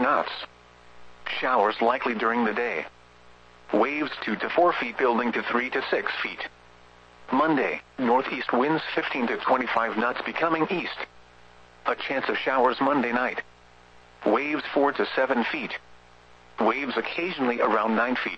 knots. Showers likely during the day. Waves 2 to 4 feet building to 3 to 6 feet. Monday, northeast winds 15 to 25 knots becoming east. A chance of showers Monday night. Waves 4 to 7 feet. Waves occasionally around 9 feet.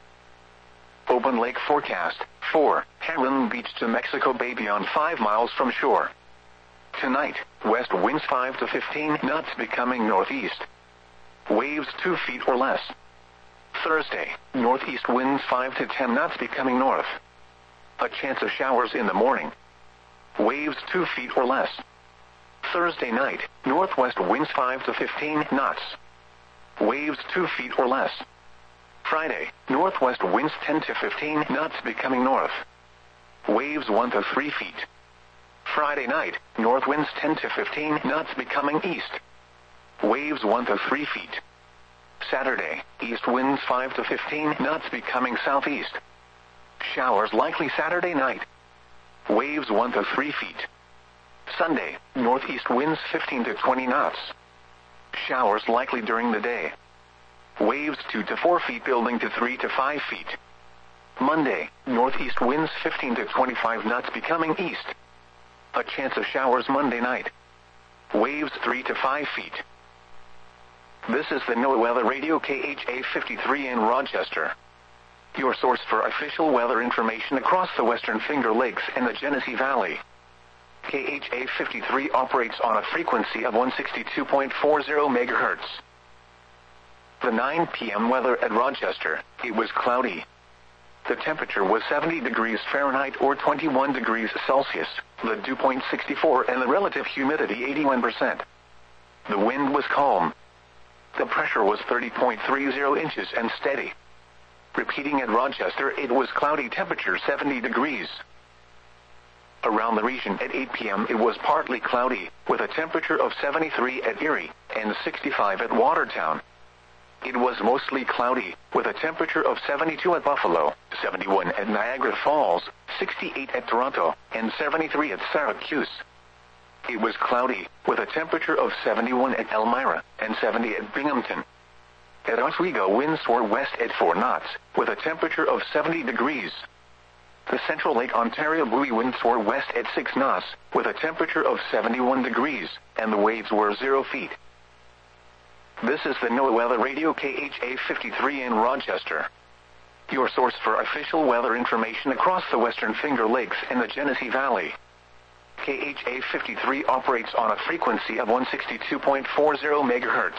Open lake forecast, 4, Heron Beach to Mexico Bay beyond 5 miles from shore. Tonight, west winds 5 to 15 knots becoming northeast. Waves 2 feet or less. Thursday, northeast winds 5 to 10 knots becoming north. A chance of showers in the morning. Waves 2 feet or less. Thursday night, northwest winds 5 to 15 knots. Waves 2 feet or less. Friday, northwest winds 10 to 15 knots becoming north. Waves 1 to 3 feet. Friday night, north winds 10 to 15 knots becoming east. Waves 1 to 3 feet. Saturday, east winds 5 to 15 knots becoming southeast. Showers likely Saturday night. Waves 1 to 3 feet. Sunday, northeast winds 15 to 20 knots. Showers likely during the day. Waves 2 to 4 feet building to 3 to 5 feet. Monday, northeast winds 15 to 25 knots becoming east. A chance of showers Monday night. Waves 3 to 5 feet. This is the NOAA Weather Radio KHA 53 in Rochester. Your source for official weather information across the Western Finger Lakes and the Genesee Valley. KHA 53 operates on a frequency of 162.40 MHz. The 9 p.m. weather at Rochester, it was cloudy. The temperature was 70 degrees Fahrenheit or 21 degrees Celsius, the dew point 64 and the relative humidity 81%. The wind was calm. The pressure was 30.30 inches and steady. Repeating at Rochester, it was cloudy, temperature 70 degrees. Around the region at 8 p.m. it was partly cloudy, with a temperature of 73 at Erie and 65 at Watertown. It was mostly cloudy, with a temperature of 72 at Buffalo, 71 at Niagara Falls, 68 at Toronto, and 73 at Syracuse. It was cloudy, with a temperature of 71 at Elmira and 70 at Binghamton. At Oswego, winds were west at 4 knots, with a temperature of 70 degrees. The Central Lake Ontario buoy winds were west at 6 knots, with a temperature of 71 degrees, and the waves were 0 feet. This is the NOAA Weather Radio KHA 53 in Rochester. Your source for official weather information across the Western Finger Lakes and the Genesee Valley. KHA 53 operates on a frequency of 162.40 MHz.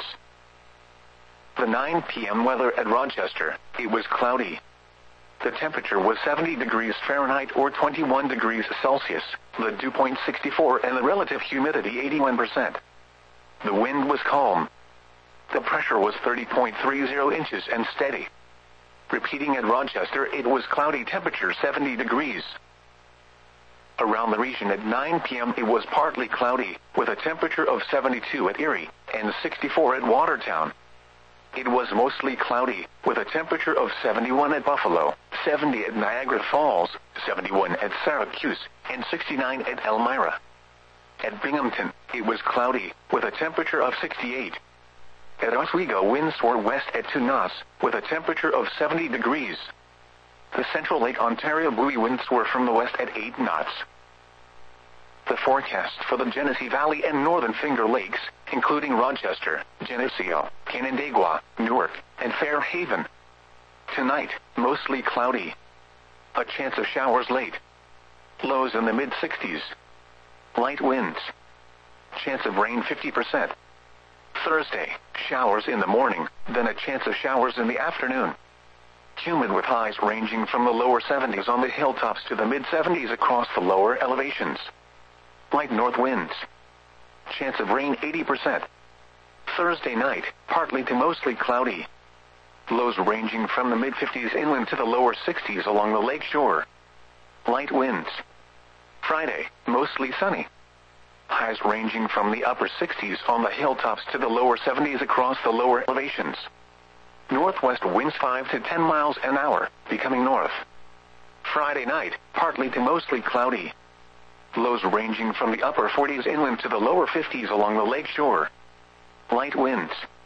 The 9 p.m. weather at Rochester, it was cloudy. The temperature was 70 degrees Fahrenheit or 21 degrees Celsius, the dew point 64 and the relative humidity 81%. The wind was calm. The pressure was 30.30 inches and steady. Repeating at Rochester, it was cloudy, temperature 70 degrees. Around the region at 9 p.m. it was partly cloudy, with a temperature of 72 at Erie and 64 at Watertown. It was mostly cloudy, with a temperature of 71 at Buffalo, 70 at Niagara Falls, 71 at Syracuse, and 69 at Elmira. At Binghamton, it was cloudy, with a temperature of 68. At Oswego, winds were west at 2 knots, with a temperature of 70 degrees. The Central Lake Ontario buoy winds were from the west at 8 knots. The forecast for the Genesee Valley and Northern Finger Lakes, including Rochester, Geneseo, Canandaigua, Newark, and Fairhaven. Tonight, mostly cloudy. A chance of showers late. Lows in the mid-60s. Light winds. Chance of rain 50%. Thursday, showers in the morning, then a chance of showers in the afternoon. Humid with highs ranging from the lower 70s on the hilltops to the mid-70s across the lower elevations. Light north winds. Chance of rain 80%. Thursday night, partly to mostly cloudy. Lows ranging from the mid-50s inland to the lower 60s along the lake shore. Light winds. Friday, mostly sunny. Highs ranging from the upper 60s on the hilltops to the lower 70s across the lower elevations. Northwest winds 5 to 10 miles an hour, becoming north. Friday night, partly to mostly cloudy. Lows ranging from the upper 40s inland to the lower 50s along the lake shore. Light winds.